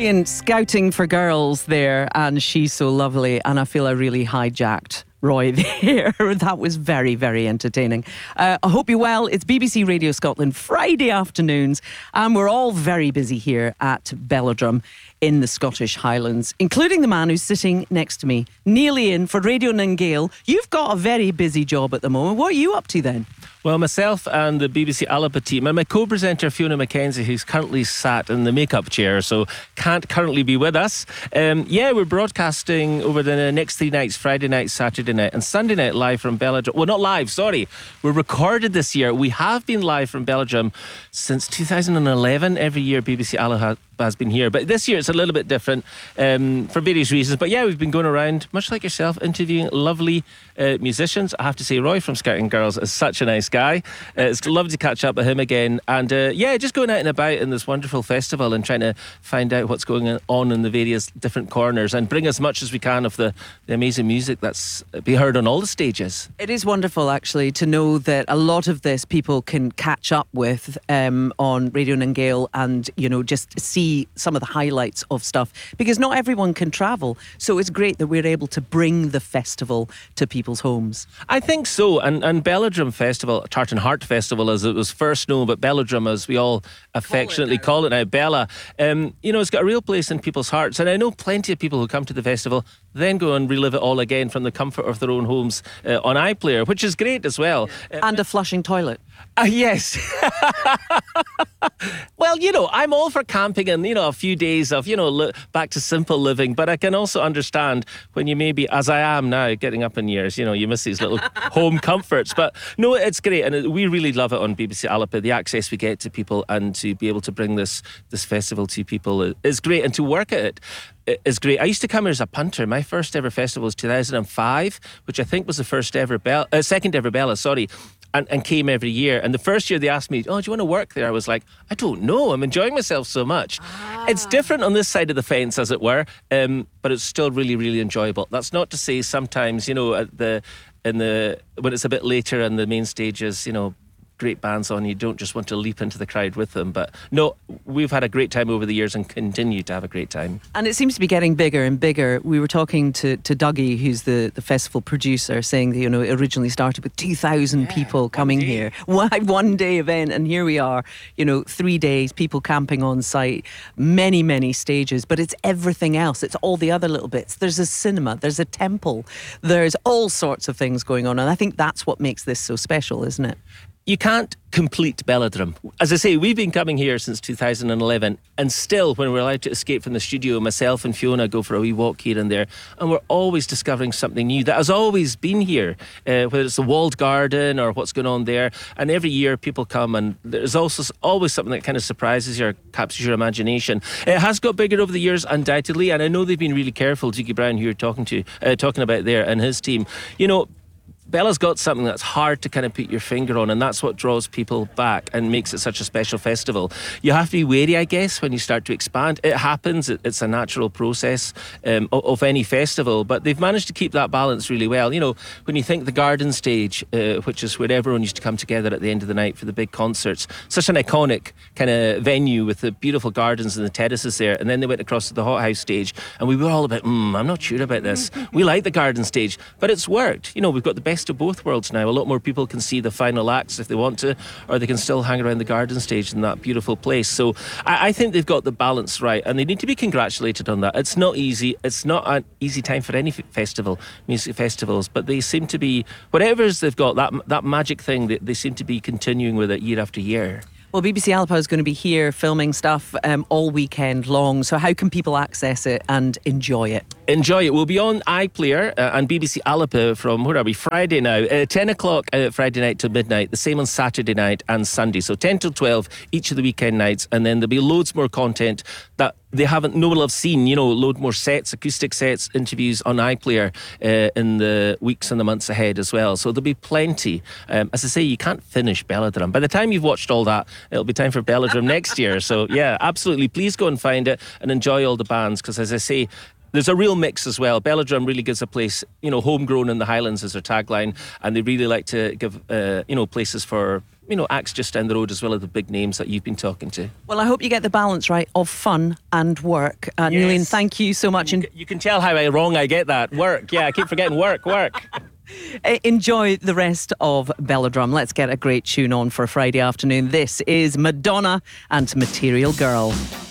And scouting for girls there, and She's So Lovely, and I feel I really hijacked Roy there. That was very, very entertaining. I hope you're well. It's BBC Radio Scotland Friday afternoons, and we're all very busy here at Belladrum in the Scottish Highlands, including the man who's sitting next to me, Neil Ian for Radio Ningale. You've got a very busy job at the moment. What are you up to then? Well, myself and the BBC Alba team and my co-presenter Fiona Mackenzie, who's currently sat in the makeup chair, so can't currently be with us. We're broadcasting over the next 3 nights, Friday night, Saturday night and Sunday night, live from Belladrum. Well, not live, sorry. We're recorded this year. We have been live from Belladrum since 2011. Every year BBC Alba has been here, but this year it's a little bit different for various reasons. But yeah, we've been going around, much like yourself, interviewing lovely musicians. I have to say, Roy from Scouting Girls is such a nice guy. It's lovely to catch up with him again, and just going out and about in this wonderful festival and trying to find out what's going on in the various different corners and bring as much as we can of the amazing music that's be heard on all the stages. It is wonderful actually to know that a lot of this people can catch up with on Radio Ningale, and just see some of the highlights of stuff, because not everyone can travel, so it's great that we're able to bring the festival to people's homes. I think so, and Belladrum Festival, Tartan Heart Festival as it was first known, but Belladrum as we all affectionately call it now, Bella, it's got a real place in people's hearts, and I know plenty of people who come to the festival then go and relive it all again from the comfort of their own homes on iPlayer, which is great as well. And a flushing toilet. Yes. Well, I'm all for camping and, a few days of, back to simple living. But I can also understand when you maybe, as I am now, getting up in years, you miss these little home comforts. But no, it's great. And we really love it on BBC Alba. The access we get to people and to be able to bring this festival to people is great. And to work at it is great. I used to come here as a punter. My first ever festival was 2005, which I think was the second ever Bella, sorry. And came every year. And the first year they asked me, oh, do you want to work there? I was like, I don't know. I'm enjoying myself so much. It's different on this side of the fence, as it were, but it's still really, really enjoyable. That's not to say sometimes, when it's a bit later and the main stage is, great bands on, you don't just want to leap into the crowd with them. But no, we've had a great time over the years and continue to have a great time. And it seems to be getting bigger and bigger. We were talking to Dougie, who's the festival producer, saying that, it originally started with 2,000 people coming here. One day event, and here we are, 3 days, people camping on site, many, many stages, but it's everything else. It's all the other little bits. There's a cinema, there's a temple, there's all sorts of things going on. And I think that's what makes this so special, isn't it? You can't complete Belladrum. As I say, we've been coming here since 2011, and still, when we're allowed to escape from the studio, myself and Fiona go for a wee walk here and there, and we're always discovering something new that has always been here, whether it's the walled garden or what's going on there. And every year people come, and there's also always something that kind of surprises you or captures your imagination. It has got bigger over the years, undoubtedly, and I know they've been really careful. Dickie Brown, who you're talking about there, and his team. Bella's got something that's hard to kind of put your finger on, and that's what draws people back and makes it such a special festival. You have to be wary, I guess, when you start to expand. It happens. It's a natural process of any festival, but they've managed to keep that balance really well. When you think the garden stage, which is where everyone used to come together at the end of the night for the big concerts, such an iconic kind of venue with the beautiful gardens and the terraces there, and then they went across to the hothouse stage, and we were all about, I'm not sure about this. We like the garden stage, but it's worked. We've got the best of both worlds now. A lot more people can see the final acts if they want to, or they can still hang around the garden stage in that beautiful place. So I think they've got the balance right, and they need to be congratulated on that. It's not easy. It's not an easy time for any music festivals, but they seem to be, whatever they've got, that magic thing, they seem to be continuing with it year after year. Well, BBC Alba is going to be here filming stuff all weekend long. So how can people access it and enjoy it? Enjoy it. We'll be on iPlayer and BBC Alba from, where are we, Friday now, 10 o'clock Friday night till midnight, the same on Saturday night and Sunday. So 10 till 12 each of the weekend nights, and then there'll be loads more content that no one will have seen, load more sets, acoustic sets, interviews on iPlayer in the weeks and the months ahead as well. So there'll be plenty. As I say, you can't finish Belladrum. By the time you've watched all that, it'll be time for Belladrum next year. So yeah, absolutely. Please go and find it and enjoy all the bands, because as I say, there's a real mix as well. Belladrum really gives a place, homegrown in the Highlands is their tagline, and they really like to give, places for acts just down the road as well as the big names that you've been talking to. Well, I hope you get the balance right of fun and work. Neileen, thank you so much. You can tell how wrong I get that. Work. Yeah, I keep forgetting work. Enjoy the rest of Belladrum. Let's get a great tune on for a Friday afternoon. This is Madonna and Material Girl.